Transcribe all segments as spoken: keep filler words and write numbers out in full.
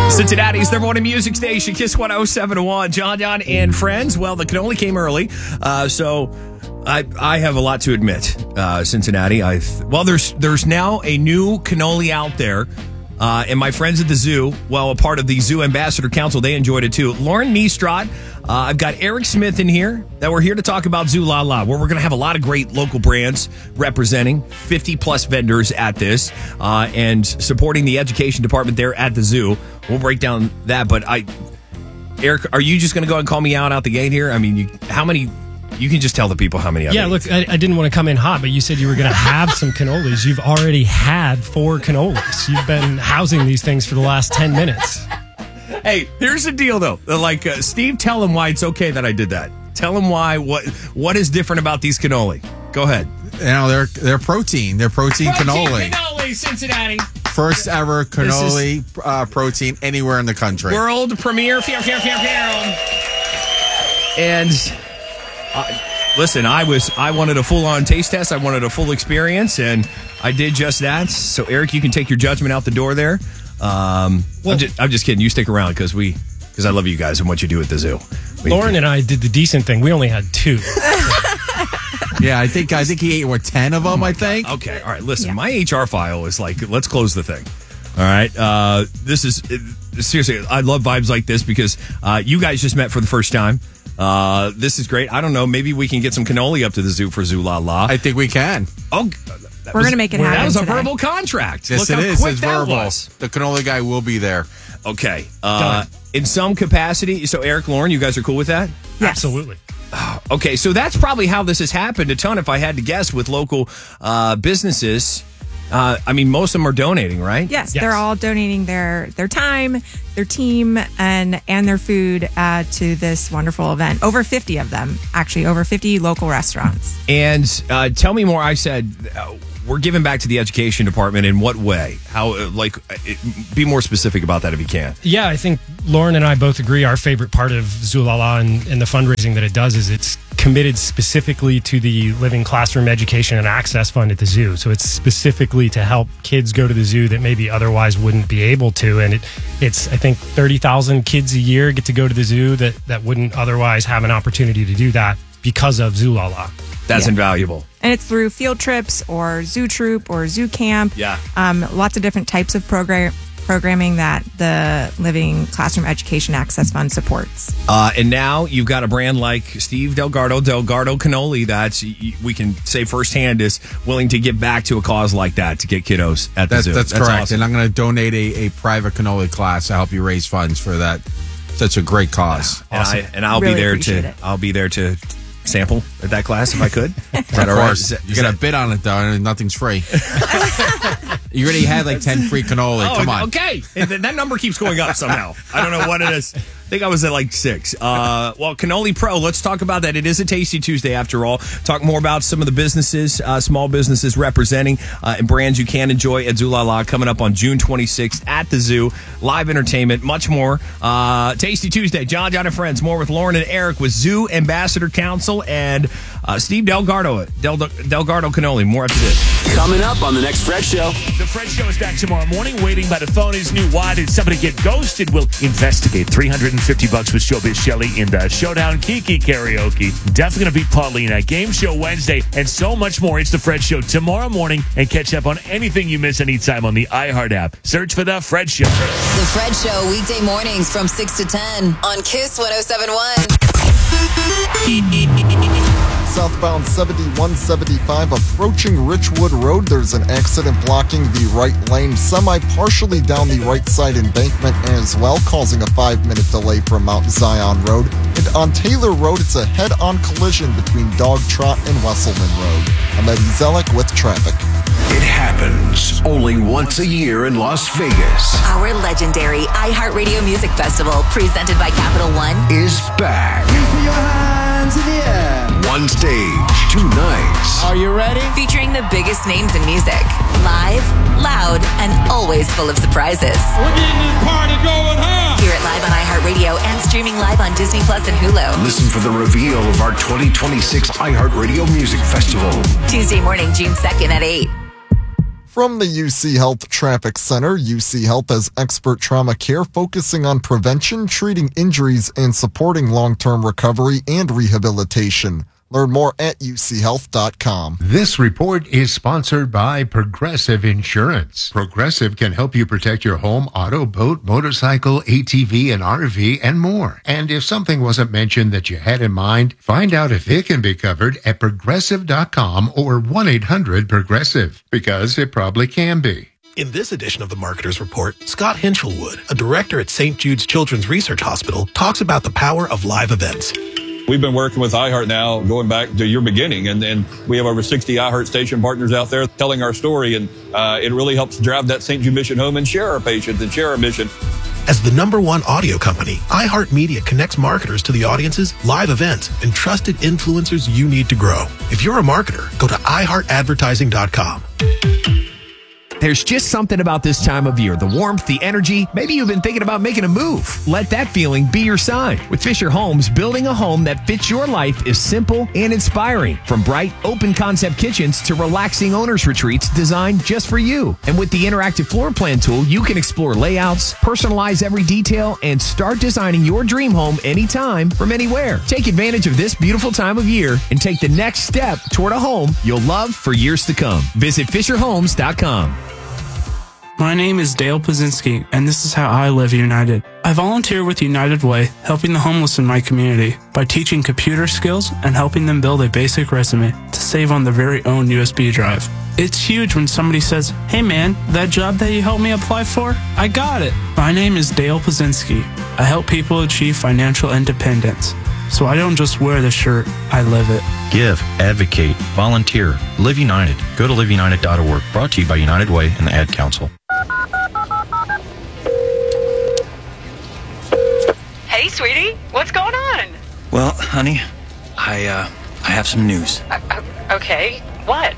Cincinnati's number one music station, Kiss one oh seven point one. John, John, and friends. Well, the cannoli came early, uh, so I I have a lot to admit. Uh, Cincinnati, I well, there's there's now a new cannoli out there, uh, and my friends at the zoo, well, a part of the Zoo Ambassador Council, they enjoyed it too. Lauren Niestrad, uh, I've got Eric Smith in here that we're here to talk about Zoo La La, where we're going to have a lot of great local brands representing fifty plus vendors at this, uh, and supporting the education department there at the zoo. We'll break down that, but I, Eric, are you just going to go and call me out out the gate here? I mean, you, how many? You can just tell the people how many. I've yeah, ate. look, I, I didn't want to come in hot, but you said you were going to have some cannolis. You've already had four cannolis. You've been housing these things for the last ten minutes. Hey, here's the deal, though. Like, uh, Steve, tell him why it's okay that I did that. Tell him why. What What is different about these cannoli? Go ahead. You know, they're they're protein. They're protein, Protein cannoli. cannoli, Cincinnati. First ever cannoli This uh, protein anywhere in the country. World premiere. Fear, fear, fear, fear. And uh, listen, I was I wanted a full on taste test. I wanted a full experience, and I did just that. So, Eric, you can take your judgment out the door there. Um, well, I'm, just, I'm just kidding. You stick around because we because I love you guys and what you do at the zoo. We, Lauren and I did the decent thing. We only had two. Yeah, I think I think he ate what ten of them. Oh I think. God. Okay, all right. Listen, yeah. My H R file is like, let's close the thing. All right. Uh, this is uh, seriously. I love vibes like this because uh, you guys just met for the first time. Uh, this is great. I don't know. Maybe we can get some cannoli up to the zoo for Zoo La La. I think we can. Oh, we're going to make it happen. That was a today. verbal contract. Yes, Look it how is. quick It's that verbal. was. The cannoli guy will be there. Okay. Uh, in some capacity. So, Eric, Lauren, you guys are cool with that? Yes. Absolutely. Okay, so that's probably how this has happened a ton, if I had to guess, with local uh, businesses. Uh, I mean, most of them are donating, right? Yes, Yes. they're all donating their their time, their team, and and their food uh, to this wonderful event. Over fifty of them, actually, over fifty local restaurants. And uh, tell me more. I said uh, we're giving back to the education department. In what way? How? Uh, like, it, be more specific about that if you can. Yeah, I think Lauren and I both agree our favorite part of Zoo La La and, and the fundraising that it does is it's committed specifically to the Living Classroom Education and Access Fund at the zoo. So it's specifically to help kids go to the zoo that maybe otherwise wouldn't be able to. And it, it's, I think, thirty thousand kids a year get to go to the zoo that, that wouldn't otherwise have an opportunity to do that because of Zoo La La. That's Yeah. invaluable. And it's through field trips or zoo troop or zoo camp. Yeah. Um, lots of different types of program programming that the Living Classroom Education Access Fund supports. Uh, and now you've got a brand like Steve Delgardo, Delgardo Cannoli, that we can say firsthand is willing to give back to a cause like that to get kiddos at the That's zoo. that's, correct. Awesome. And I'm going to donate a, a private cannoli class to help you raise funds for that. Such a great cause. And Awesome. I and I'll Really be there appreciate to it. I'll be there to sample at that class if I could. Is that Of all right? course, Is that- you is got that- a bid on it though, and nothing's free. You already had like ten free cannoli. Oh, Come on. okay. And th- that number keeps going up somehow. I don't know what it is. I think I was at like six. Uh, well, Cannoli Pro, let's talk about that. It is a Tasty Tuesday after all. Talk more about some of the businesses, uh, small businesses representing uh, and brands you can enjoy at Zoo La La coming up on June twenty-sixth at the zoo. Live entertainment, much more. Uh, Tasty Tuesday, John, John and Friends. More with Lauren and Eric with Zoo Ambassador Council and uh, Steve Delgardo, Del- Delgardo Cannoli. More after this. Coming up on the next Fred Show. The Fred Show is back tomorrow morning. Waiting by the phone is new. Why did somebody get ghosted? We'll investigate. three hundred fifty bucks with Showbiz Shelley in the Showdown Kiki karaoke. Definitely going to beat Paulina. Game Show Wednesday and so much more. It's the Fred Show tomorrow morning. And catch up on anything you miss anytime on the iHeart app. Search for the Fred Show. The Fred Show, weekday mornings from six to ten on Kiss one oh seven point one. Southbound seventy-one seventy-five approaching Richwood Road. There's an accident blocking the right lane, semi-partially down the right side embankment as well, causing a five-minute delay from Mount Zion Road. And on Taylor Road, it's a head-on collision between Dog Trot and Wesselman Road. I'm Eddie Zellick with traffic. It happens only once a year in Las Vegas. Our legendary iHeartRadio Music Festival, presented by Capital One, Is back. One stage, two nights. Are you ready? featuring the biggest names in music. Live, loud, and always full of surprises. We're getting this party going, huh? Hear it live on iHeartRadio and streaming live on Disney Plus and Hulu. Listen for the reveal of our twenty twenty-six iHeartRadio Music Festival. Tuesday morning, June second at eight. From the U C Health Traffic Center, U C Health has expert trauma care focusing on prevention, treating injuries, and supporting long-term recovery and rehabilitation. Learn more at u c health dot com. This report is sponsored by Progressive Insurance. Progressive can help you protect your home, auto, boat, motorcycle, A T V, and R V, and more. And if something wasn't mentioned that you had in mind, find out if it can be covered at progressive dot com or one eight hundred progressive, because it probably can be. In this edition of the Marketer's Report, Scott Hinchelwood, a director at Saint Jude's Children's Research Hospital, talks about the power of live events. We've been working with iHeart now going back to your beginning, and, and we have over sixty iHeart station partners out there telling our story, and uh, it really helps drive that Saint Jude mission home and share our patients and share our mission. As the number one audio company, iHeartMedia connects marketers to the audiences, live events, and trusted influencers you need to grow. If you're a marketer, go to i heart advertising dot com. There's just something about this time of year. The warmth, the energy. Maybe you've been thinking about making a move. Let that feeling be your sign. With Fisher Homes, building a home that fits your life is simple and inspiring. From bright, open concept kitchens to relaxing owner's retreats designed just for you. And with the interactive floor plan tool, you can explore layouts, personalize every detail, and start designing your dream home anytime from anywhere. Take advantage of this beautiful time of year and take the next step toward a home you'll love for years to come. Visit fisher homes dot com. My name is Dale Pazinski, and this is how I live United. I volunteer with United Way, helping the homeless in my community by teaching computer skills and helping them build a basic resume to save on their very own U S B drive. It's huge when somebody says, "Hey man, that job that you helped me apply for, I got it." My name is Dale Pazinski. I help people achieve financial independence. So I don't just wear the shirt, I live it. Give, advocate, volunteer, Live United. Go to live united dot org. Brought to you by United Way and the Ad Council. Hey, sweetie, what's going on? Well, honey, I, uh, I have some news. Uh, uh, okay, what?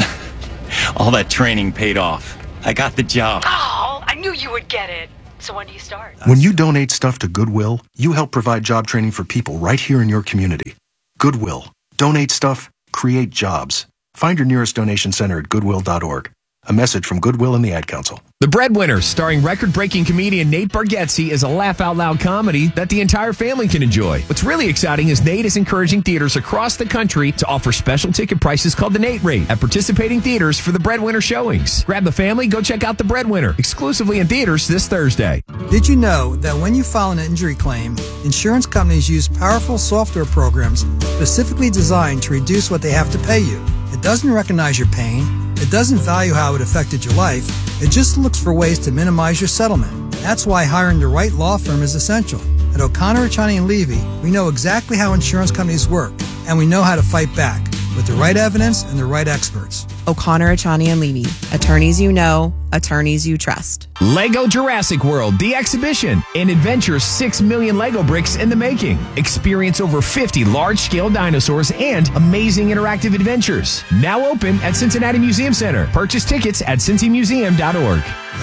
All that training paid off. I got the job. Oh, I knew you would get it. So when do you start? When you donate stuff to Goodwill, you help provide job training for people right here in your community. Goodwill. Donate stuff, create jobs. Find your nearest donation center at goodwill dot org. A message from Goodwill and the Ad Council. The Breadwinners, starring record-breaking comedian Nate Bargatze, is a laugh-out-loud comedy that the entire family can enjoy. What's really exciting is Nate is encouraging theaters across the country to offer special ticket prices called the Nate Rate at participating theaters for the Breadwinner showings. Grab the family, go check out The Breadwinner, exclusively in theaters this Thursday. Did you know that when you file an injury claim, insurance companies use powerful software programs specifically designed to reduce what they have to pay you? It doesn't recognize your pain. It doesn't value how it affected your life. It just looks for ways to minimize your settlement. That's why hiring the right law firm is essential. At O'Connor, Achani and Levy, we know exactly how insurance companies work, and we know how to fight back with the right evidence and the right experts. O'Connor, Achani and Levy. Attorneys you know, attorneys you trust. Lego Jurassic World, the exhibition, and adventure six million Lego bricks in the making. Experience over fifty large-scale dinosaurs and amazing interactive adventures. Now open at Cincinnati Museum Center. Purchase tickets at cincy museum dot org.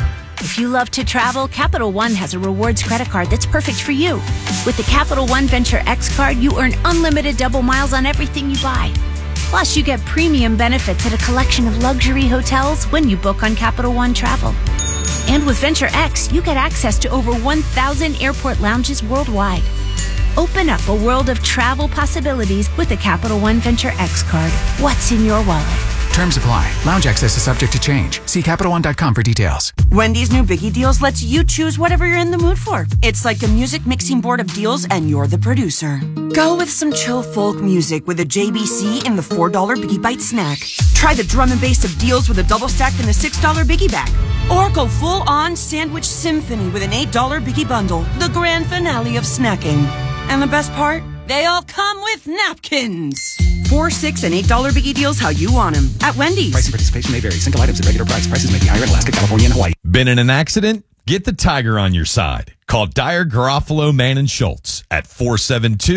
If you love to travel, Capital One has a rewards credit card that's perfect for you. With the Capital One Venture X card, you earn unlimited double miles on everything you buy. Plus, you get premium benefits at a collection of luxury hotels when you book on Capital One Travel. And with Venture X, you get access to over one thousand airport lounges worldwide. Open up a world of travel possibilities with the Capital One Venture X card. What's in your wallet? Terms apply. Lounge access is subject to change. See Capital One dot com for details. Wendy's new Biggie Deals lets you choose whatever you're in the mood for. It's like a music mixing board of deals, and you're the producer. Go with some chill folk music with a J B C in the four dollar Biggie Bite snack. Try the drum and bass of deals with a double stack in the six dollar Biggie bag. Or go full-on sandwich symphony with an eight dollar Biggie bundle. The grand finale of snacking. And the best part? They all come with napkins. Four, six, and eight dollar Biggie Deals how you want them at Wendy's. Price and participation may vary. Single items at regular price. Prices may be higher in Alaska, California, and Hawaii. Been in an accident? Get the tiger on your side. Call Dyer, Garofalo, Mann and Schultz at four seven two, two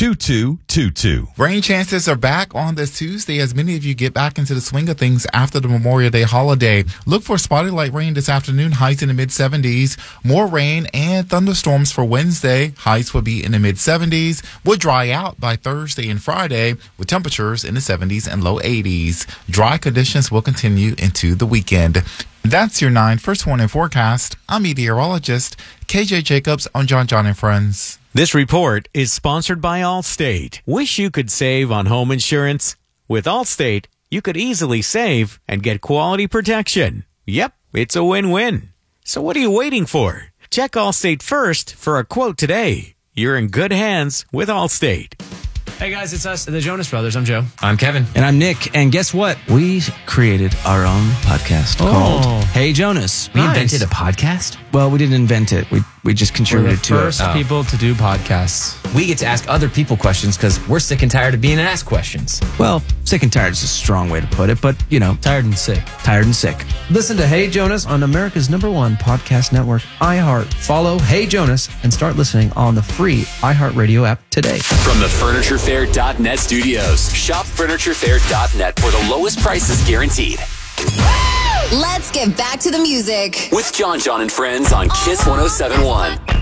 two two two two. Rain chances are back on this Tuesday as many of you get back into the swing of things after the Memorial Day holiday. Look for spotty light rain this afternoon, highs in the mid seventies. More rain and thunderstorms for Wednesday. Highs will be in the mid seventies. Will dry out by Thursday and Friday with temperatures in the seventies and low eighties. Dry conditions will continue into the weekend. That's your nine First Warning forecast. I'm meteorologist K J Jacobs on John John and Friends. This report is sponsored by Allstate. Wish you could save on home insurance? With Allstate, you could easily save and get quality protection. Yep, it's a win-win. So what are you waiting for? Check Allstate first for a quote today. You're in good hands with Allstate. Hey guys, it's us, the Jonas Brothers. I'm Joe. I'm Kevin. And I'm Nick. And guess what? We created our own podcast Oh. called Hey Jonas. We invented a podcast? Well, we didn't invent it. We we just contributed the to first it. people to do podcasts. We get to ask other people questions because we're sick and tired of being asked questions. Well, sick and tired is a strong way to put it, but you know, tired and sick. Tired and sick. Listen to Hey Jonas on America's number one podcast network, iHeart. Follow Hey Jonas and start listening on the free iHeartRadio app today. From the Furniture Fair dot net studios, shop Furniture Fair dot net for the lowest prices guaranteed. Let's get back to the music With John John and Friends on Kiss one oh seven point one.